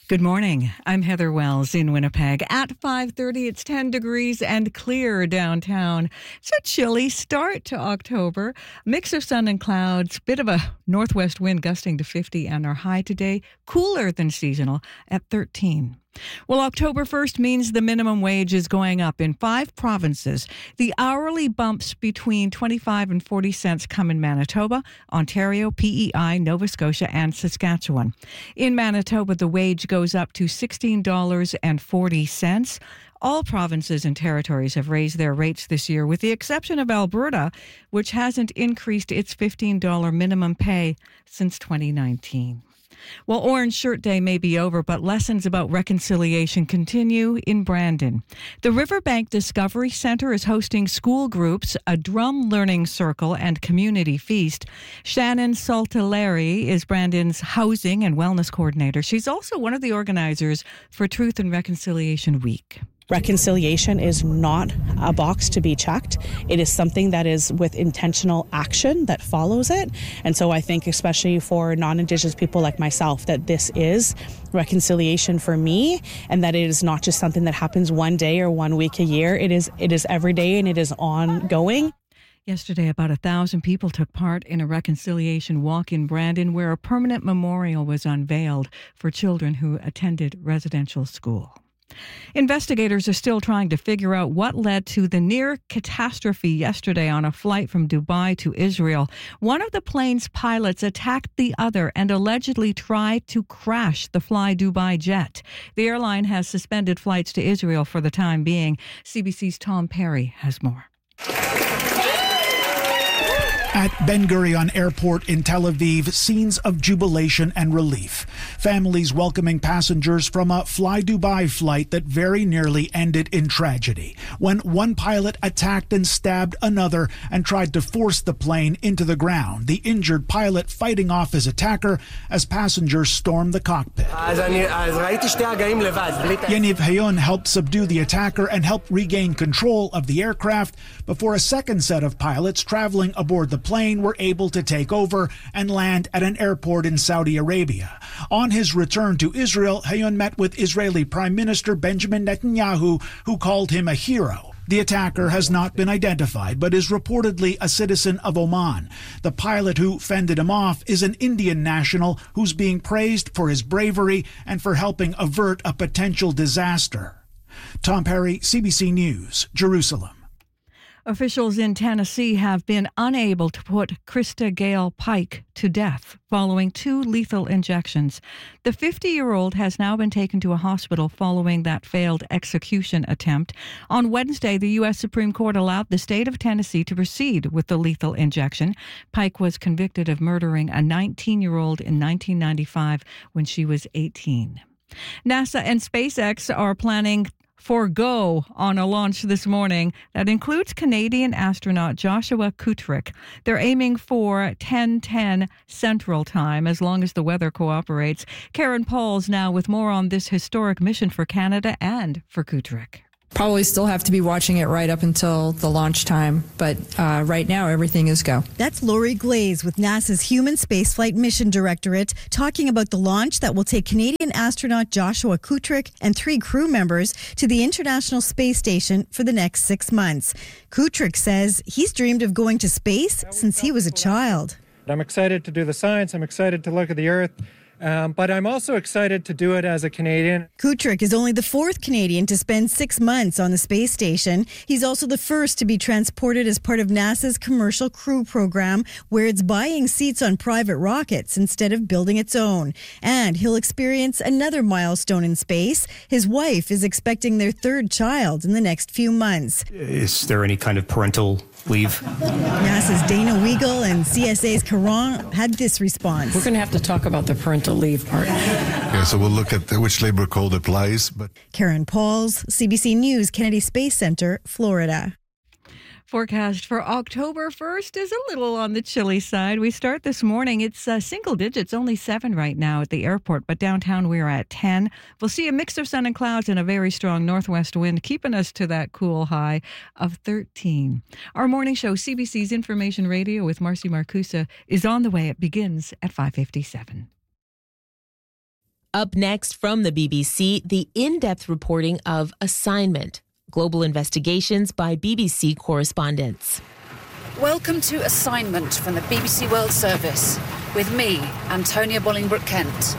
Good morning. I'm Heather Wells in Winnipeg. At 5:30, it's 10 degrees and clear downtown. It's a chilly start to October. Mix of sun and clouds, bit of a northwest wind gusting to 50, and our high today cooler than seasonal at 13. Well, October 1st means the minimum wage is going up in 5 provinces. The hourly bumps between 25 and 40 cents come in Manitoba, Ontario, PEI, Nova Scotia, and Saskatchewan. In Manitoba, the wage goes up to $16.40. All provinces and territories have raised their rates this year, with the exception of Alberta, which hasn't increased its $15 minimum pay since 2019. Well, Orange Shirt Day may be over, but lessons about reconciliation continue in Brandon. The Riverbank Discovery Centre is hosting school groups, a drum learning circle, and community feast. Shannon Saltaleri is Brandon's housing and wellness coordinator. She's also one of the organizers for Truth and Reconciliation Week. Reconciliation is not a box to be checked. It is something that is with intentional action that follows it. And so I think especially for non-Indigenous people like myself, that this is reconciliation for me, and that it is not just something that happens one day or 1 week a year. It is every day, and it is ongoing. Yesterday, about 1,000 people took part in a reconciliation walk in Brandon, where a permanent memorial was unveiled for children who attended residential school. Investigators are still trying to figure out what led to the near catastrophe yesterday on a flight from Dubai to Israel. One of the plane's pilots attacked the other and allegedly tried to crash the Fly Dubai jet. The airline has suspended flights to Israel for the time being. CBC's Tom Perry has more. At Ben Gurion Airport in Tel Aviv, scenes of jubilation and relief. Families welcoming passengers from a Fly Dubai flight that very nearly ended in tragedy when one pilot attacked and stabbed another and tried to force the plane into the ground, the injured pilot fighting off his attacker as passengers stormed the cockpit. Yaniv Hayon helped subdue the attacker and helped regain control of the aircraft before a second set of pilots traveling aboard the plane were able to take over and land at an airport in Saudi Arabia. On his return to Israel, Hayon met with Israeli Prime Minister Benjamin Netanyahu, who called him a hero. The attacker has not been identified, but is reportedly a citizen of Oman. The pilot who fended him off is an Indian national who's being praised for his bravery and for helping avert a potential disaster. Tom Perry, CBC News, Jerusalem. Officials in Tennessee have been unable to put Krista Gale Pike to death following 2 lethal injections. The 50-year-old has now been taken to a hospital following that failed execution attempt. On Wednesday, the U.S. Supreme Court allowed the state of Tennessee to proceed with the lethal injection. Pike was convicted of murdering a 19-year-old in 1995 when she was 18. NASA and SpaceX are planning forgo on a launch this morning that includes Canadian astronaut Joshua Kutrick. They're aiming for 10:10 Central Time as long as the weather cooperates. Karen Pauls now with more on this historic mission for Canada and for Kutrick. Probably still have to be watching it right up until the launch time, but right now everything is go. That's Lori Glaze with NASA's Human Spaceflight Mission Directorate talking about the launch that will take Canadian astronaut Joshua Kutrick and 3 crew members to the International Space Station for the next 6 months. Kutrick says he's dreamed of going to space since he was a child. I'm excited to do the science. I'm excited to look at the Earth. But I'm also excited to do it as a Canadian. Kutrick is only the 4th Canadian to spend 6 months on the space station. He's also the first to be transported as part of NASA's Commercial Crew Program, where it's buying seats on private rockets instead of building its own. And he'll experience another milestone in space. His wife is expecting their 3rd child in the next few months. Is there any kind of parental leave? NASA's Dana Weigel and CSA's Caron had this response. We're going to have to talk about the parental leave part. Yeah, so we'll look at which labor code applies. But Karen Pauls, CBC News, Kennedy Space Center, Florida. Forecast for October 1st is a little on the chilly side. We start this morning. It's single digits, only 7 right now at the airport, but downtown we're at 10. We'll see a mix of sun and clouds and a very strong northwest wind, keeping us to that cool high of 13. Our morning show, CBC's Information Radio with Marcy Marcusa, is on the way. It begins at 5:57. Up next from the BBC, the in-depth reporting of Assignment, global investigations by BBC correspondents. Welcome to Assignment from the BBC World Service with me, Antonia Bolingbroke-Kent.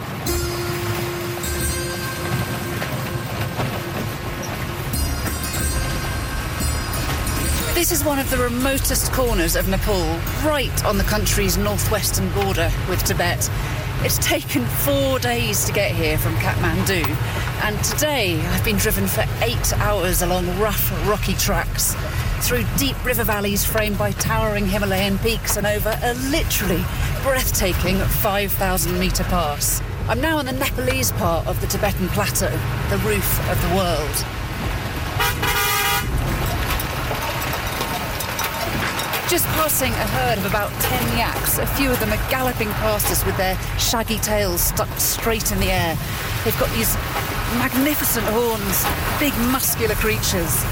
This is one of the remotest corners of Nepal, right on the country's northwestern border with Tibet. It's taken 4 days to get here from Kathmandu, and today I've been driven for 8 hours along rough, rocky tracks, through deep river valleys framed by towering Himalayan peaks and over a literally breathtaking 5,000-metre pass. I'm now on the Nepalese part of the Tibetan Plateau, the roof of the world. Just passing a herd of about 10 yaks. A few of them are galloping past us with their shaggy tails stuck straight in the air. They've got these magnificent horns, big muscular creatures.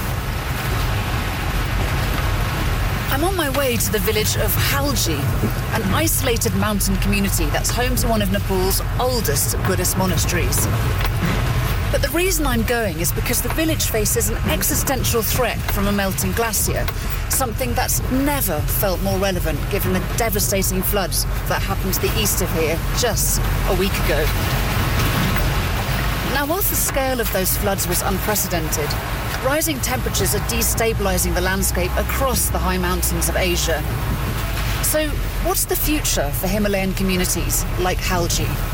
I'm on my way to the village of Halji, an isolated mountain community that's home to one of Nepal's oldest Buddhist monasteries. But the reason I'm going is because the village faces an existential threat from a melting glacier, something that's never felt more relevant given the devastating floods that happened to the east of here just a week ago. Now, whilst the scale of those floods was unprecedented, rising temperatures are destabilising the landscape across the high mountains of Asia. So, what's the future for Himalayan communities like Halji?